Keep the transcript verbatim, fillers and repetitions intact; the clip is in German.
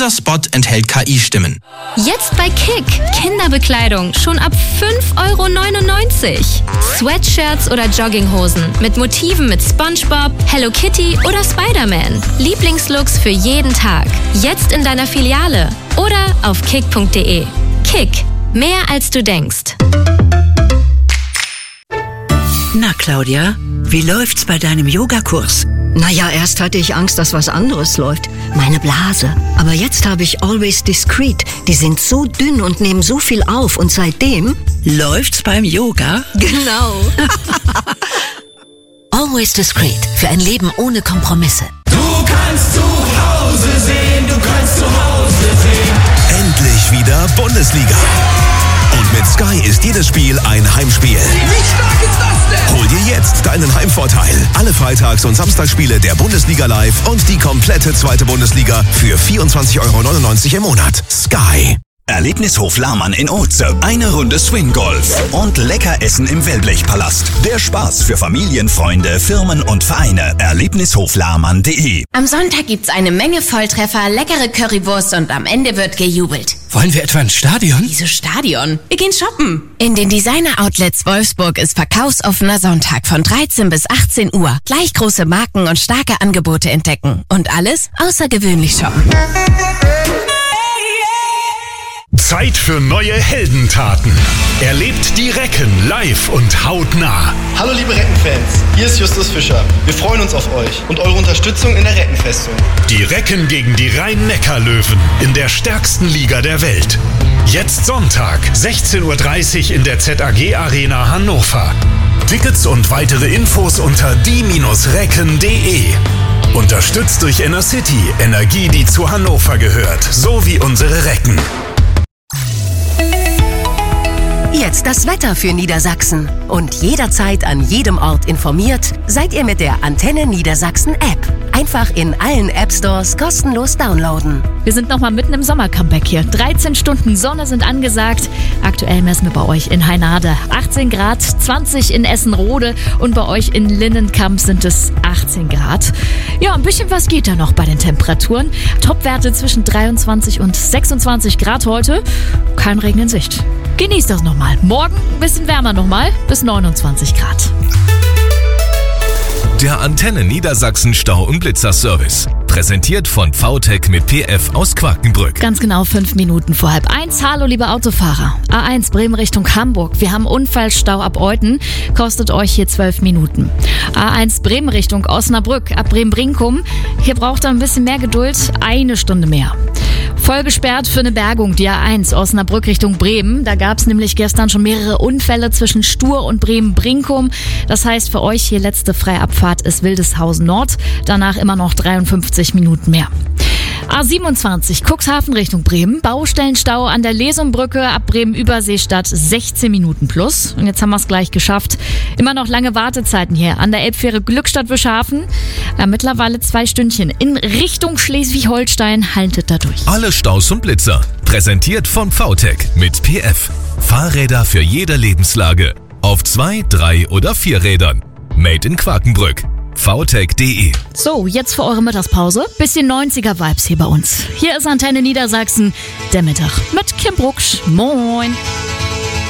Dieser Spot enthält K I-Stimmen. Jetzt bei Kick. Kinderbekleidung schon ab fünf Euro neunundneunzig. Sweatshirts oder Jogginghosen mit Motiven mit SpongeBob, Hello Kitty oder Spider-Man. Lieblingslooks für jeden Tag. Jetzt in deiner Filiale oder auf kick punkt de. Kick. Mehr als du denkst. Na, Claudia, wie läuft's bei deinem Yogakurs? Naja, erst hatte ich Angst, dass was anderes läuft. Meine Blase. Aber jetzt habe ich Always Discreet. Die sind so dünn und nehmen so viel auf. Und seitdem... Läuft's beim Yoga? Genau. Always Discreet. Für ein Leben ohne Kompromisse. Du kannst zu Hause sehen. Du kannst zu Hause sehen. Endlich wieder Bundesliga. Und mit Sky ist jedes Spiel ein Heimspiel. Wie stark ist das denn? Hol dir jetzt deinen Heimvorteil. Alle Freitags- und Samstagsspiele der Bundesliga live und die komplette zweite Bundesliga für vierundzwanzig Euro neunundneunzig im Monat. Sky. Erlebnishof Lahmann in Oetze. Eine Runde Swing-Golf und lecker Essen im Wellblechpalast. Der Spaß für Familien, Freunde, Firmen und Vereine. Erlebnishof lahmann punkt de. Am Sonntag gibt's eine Menge Volltreffer, leckere Currywurst und am Ende wird gejubelt. Wollen wir etwa ins Stadion? Wieso Stadion? Wir gehen shoppen. In den Designer-Outlets Wolfsburg ist verkaufsoffener Sonntag von dreizehn bis achtzehn Uhr. Gleich große Marken und starke Angebote entdecken. Und alles außergewöhnlich shoppen. Zeit für neue Heldentaten. Erlebt die Recken live und hautnah. Hallo liebe Reckenfans, hier ist Justus Fischer. Wir freuen uns auf euch und eure Unterstützung in der Reckenfestung. Die Recken gegen die Rhein-Neckar-Löwen in der stärksten Liga der Welt. Jetzt Sonntag, sechzehn Uhr dreißig in der Z A G Arena Hannover. Tickets und weitere Infos unter die Recken punkt de. Unterstützt durch Inner-City, Energie, die zu Hannover gehört, sowie unsere Recken. Jetzt das Wetter für Niedersachsen. Und jederzeit an jedem Ort informiert, seid ihr mit der Antenne Niedersachsen App. Einfach in allen App Stores kostenlos downloaden. Wir sind nochmal mitten im Sommer-Comeback hier. dreizehn Stunden Sonne sind angesagt. Aktuell messen wir bei euch in Heinade achtzehn Grad, zwanzig in Essen-Rode und bei euch in Linnenkamp sind es achtzehn Grad. Ja, ein bisschen was geht da noch bei den Temperaturen. Topwerte zwischen dreiundzwanzig und sechsundzwanzig Grad heute. Kein Regen in Sicht. Genießt das nochmal. Morgen ein bisschen wärmer nochmal, bis neunundzwanzig Grad. Der Antenne Niedersachsen Stau- und Blitzer-Service. Präsentiert von V T E C mit P F aus Quakenbrück. Ganz genau fünf Minuten vor halb eins. Hallo, liebe Autofahrer. A eins Bremen Richtung Hamburg. Wir haben Unfallstau ab Euten. Kostet euch hier zwölf Minuten. A eins Bremen Richtung Osnabrück ab Bremen-Brinkum. Hier braucht ihr ein bisschen mehr Geduld. Eine Stunde mehr. Voll gesperrt für eine Bergung, die A eins Osnabrück Richtung Bremen. Da gab es nämlich gestern schon mehrere Unfälle zwischen Stur und Bremen-Brinkum. Das heißt für euch hier letzte Freiabfahrt ist Wildeshausen Nord. Danach immer noch dreiundfünfzig Minuten mehr. A siebenundzwanzig Cuxhaven Richtung Bremen. Baustellenstau an der Lesumbrücke ab Bremen-Überseestadt sechzehn Minuten plus. Und jetzt haben wir es gleich geschafft. Immer noch lange Wartezeiten hier an der Elbfähre Glückstadt-Wischhafen. Ja, mittlerweile zwei Stündchen in Richtung Schleswig-Holstein. Haltet da durch. Alle Staus und Blitzer. Präsentiert von V T E C mit P F. Fahrräder für jede Lebenslage. Auf zwei, drei oder vier Rädern. Made in Quakenbrück. v t e c punkt de. So, jetzt für eure Mittagspause. Bisschen neunziger-Vibes hier bei uns. Hier ist Antenne Niedersachsen. Der Mittag mit Kim Brucksch. Moin.